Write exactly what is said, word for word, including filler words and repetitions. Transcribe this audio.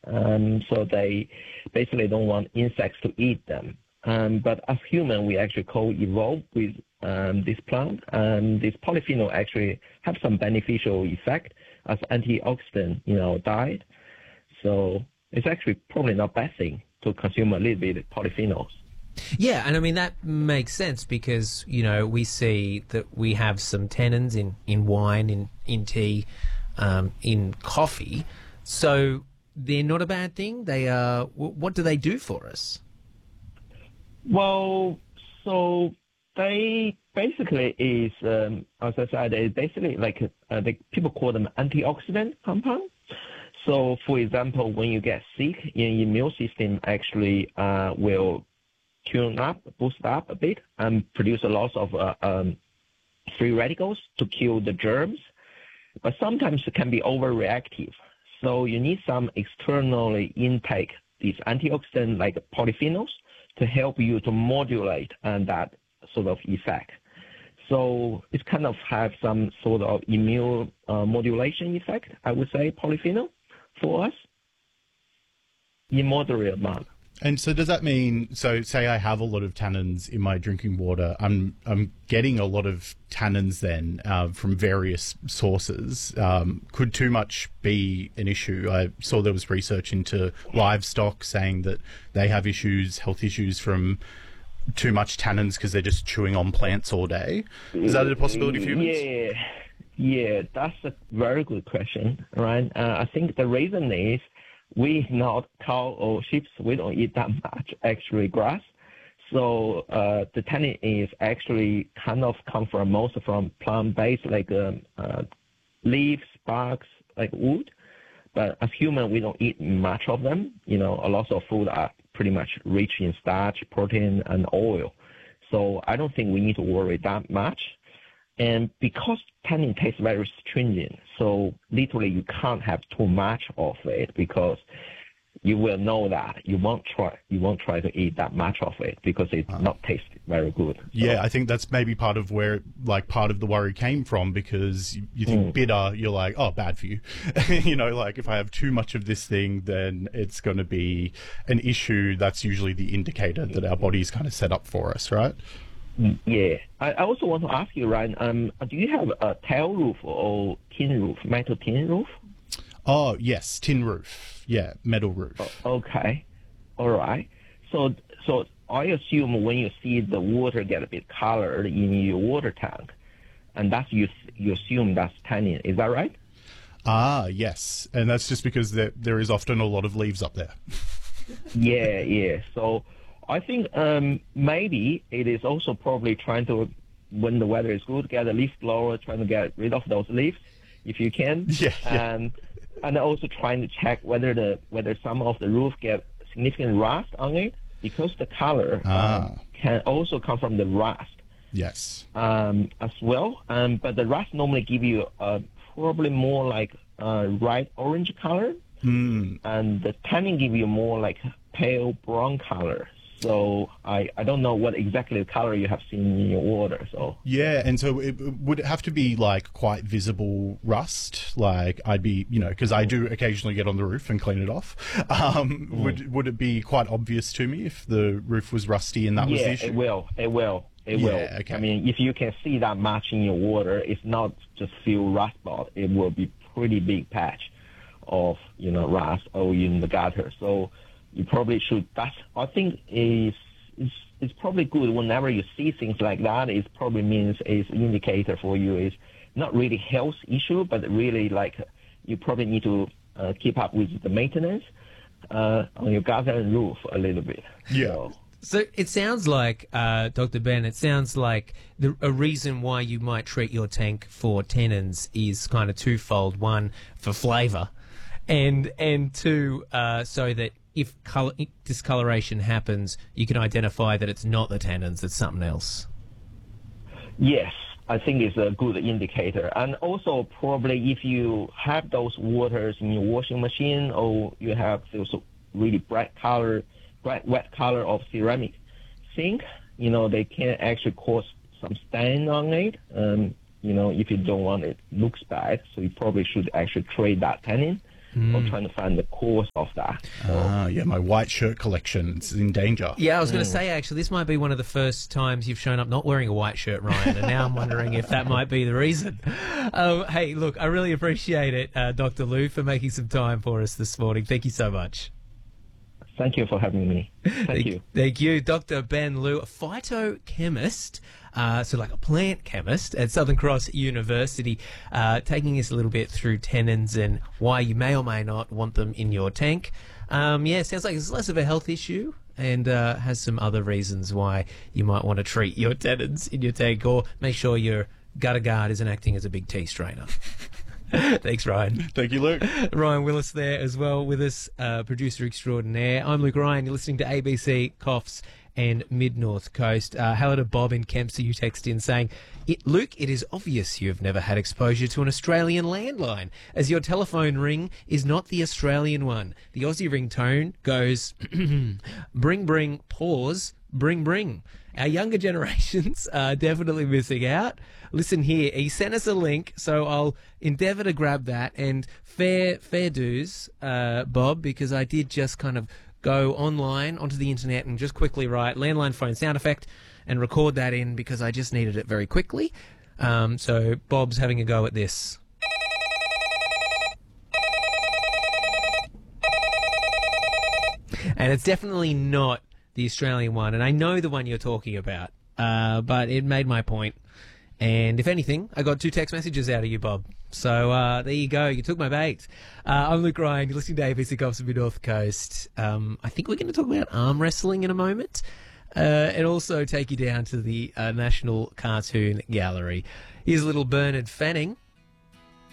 Um, so they basically don't want insects to eat them. Um, but as human, we actually co-evolve with um, this plant, and this polyphenol actually have some beneficial effect as antioxidant in our diet. So it's actually probably not a bad thing to consume a little bit of polyphenols. Yeah, and I mean, that makes sense because, you know, we see that we have some tannins in, in wine, in, in tea, um, in coffee. So they're not a bad thing. They are. What do they do for us? Well, so they basically is, um, as I said, they basically like uh, they, people call them antioxidant compound. So, for example, when you get sick, your immune system actually uh, will tune up, boost up a bit, and produce a lot of uh, um, free radicals to kill the germs. But sometimes it can be overreactive. So you need some externally intake these antioxidants like polyphenols to help you to modulate and that sort of effect. So it kind of have some sort of immune uh, modulation effect, I would say, polyphenol for us in moderate amount. And so does that mean, so say I have a lot of tannins in my drinking water, I'm I'm getting a lot of tannins then uh, from various sources. Um, could too much be an issue? I saw there was research into livestock saying that they have issues, health issues from too much tannins because they're just chewing on plants all day. Is that a possibility for humans? Yeah, yeah, that's a very good question, right? Uh, I think the reason is we not cow or sheep, we don't eat that much actually grass. So uh, the tannin is actually kind of come from most from plant-based like um, uh, leaves, barks, like wood. But as human, we don't eat much of them. You know, a lot of food are pretty much rich in starch, protein, and oil. So I don't think we need to worry that much. And because tannin tastes very stringent, so literally you can't have too much of it because you will know that you won't try you won't try to eat that much of it because it's uh, not taste very good. So, yeah, I think that's maybe part of where like part of the worry came from because you, you think mm. bitter, you're like, oh, bad for you. You know, like if I have too much of this thing, then it's going to be an issue. That's usually the indicator that our body's kind of set up for us, right? Yeah. I also want to ask you, Ryan, um, do you have a tile roof or tin roof, metal tin roof? Oh, yes, tin roof. Yeah, metal roof. Oh, okay. All right. So so I assume when you see the water get a bit colored in your water tank, and that's you you assume that's tannin. Is that right? Ah, yes. And that's just because there, there is often a lot of leaves up there. Yeah, yeah. So I think um, maybe it is also probably trying to, when the weather is good, get a leaf blower, trying to get rid of those leaves if you can. Yeah, yeah. And and also trying to check whether the whether some of the roof get significant rust on it because the color ah. um, can also come from the rust. Yes. Um, as well. Um, but the rust normally give you uh, probably more like uh, bright orange color, mm. and the tannin give you more like pale brown color. So I, I don't know what exactly the color you have seen in your water. So yeah, and so it, would it have to be like quite visible rust? Like I'd be, you know, because I do occasionally get on the roof and clean it off. Um, mm. Would would it be quite obvious to me if the roof was rusty and that yeah, was the issue? Yeah, it will. It will. It yeah, will. Okay. I mean, if you can see that much in your water, it's not just few rust spot. It will be pretty big patch of, you know, rust or in the gutter. So you probably should. That's I think is is it's probably good whenever you see things like that. It probably means it's an indicator for you. Is not really health issue, but really like you probably need to uh, keep up with the maintenance uh, on your gutter and roof a little bit. Yeah. So, So it sounds like, uh, Doctor Ben, it sounds like the, a reason why you might treat your tank for tannins is kind of twofold. One, for flavour, and and two, uh, so that if colour, discoloration happens, you can identify that it's not the tannins, it's something else. Yes, I think it's a good indicator. And also probably if you have those waters in your washing machine or you have those really bright color, bright wet color of ceramic sink, you know, they can actually cause some stain on it. Um, you know, if you don't want it looks bad, so you probably should actually treat that tannin. or trying to find the cause of that. So, Ah, yeah, my white shirt collection is in danger. Yeah, I was going to say, actually, this might be one of the first times you've shown up not wearing a white shirt, Ryan, and now I'm wondering if that might be the reason. Um, hey, look, I really appreciate it, uh, Doctor Liu, for making some time for us this morning. Thank you so much. thank you for having me. Thank you. Thank you. Doctor Ben Liu, a phytochemist, uh, so like a plant chemist at Southern Cross University, uh, taking us a little bit through tannins and why you may or may not want them in your tank. Um, yeah, sounds like it's less of a health issue and uh, has some other reasons why you might want to treat your tannins in your tank, or make sure your gutter guard isn't acting as a big tea strainer. Thanks, Ryan. Thank you, Luke. Ryan Willis there as well with us, uh, producer extraordinaire. I'm Luke Ryan. You're listening to A B C Coughs and Mid-North Coast. Uh, hello to Bob in Kempsey, who text in saying, it, Luke, it is obvious you have never had exposure to an Australian landline, as your telephone ring is not the Australian one. The Aussie ringtone goes, bring, bring, pause, bring, bring. Our younger generations are definitely missing out. Listen here, he sent us a link, so I'll endeavour to grab that. And fair fair dues, uh, Bob, because I did just kind of go online onto the internet and just quickly write landline phone sound effect and record that in because I just needed it very quickly. Um, so Bob's having a go at this. And it's definitely not the Australian one, and I know the one you're talking about, uh, but it made my point. And if anything, I got two text messages out of you, Bob. So uh, there you go. You took my bait. Uh, I'm Luke Ryan. You're listening to A B C Coughs of the North Coast. Um, I think we're going to talk about arm wrestling in a moment, uh, and also take you down to the uh, National Cartoon Gallery. Here's little Bernard Fanning